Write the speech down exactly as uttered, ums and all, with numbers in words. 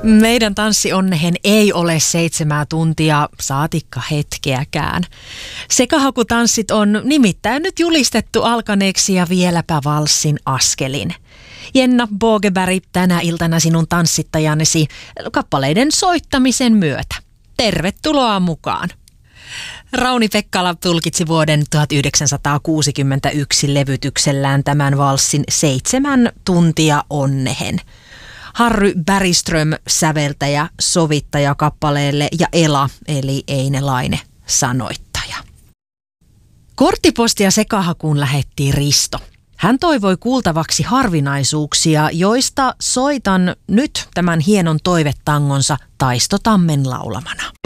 Meidän tanssionnehen ei ole seitsemää tuntia, saatikka hetkeäkään. Sekahakutanssit on nimittäin nyt julistettu alkaneeksi ja vieläpä valssin askelin. Jenna Bogeberg, tänä iltana sinun tanssittajanesi kappaleiden soittamisen myötä. Tervetuloa mukaan. Rauni Pekkala tulkitsi vuoden tuhatyhdeksänsataakuusikymmentäyksi levytyksellään tämän valssin seitsemän tuntia onnehen. Harry Bergström säveltäjä, sovittaja kappaleelle ja Ela eli Eine Laine sanoittaja. Korttipostia sekahakuun lähetti Risto. Hän toivoi kuultavaksi harvinaisuuksia, joista soitan nyt tämän hienon toivetangonsa Taisto Tammen laulamana.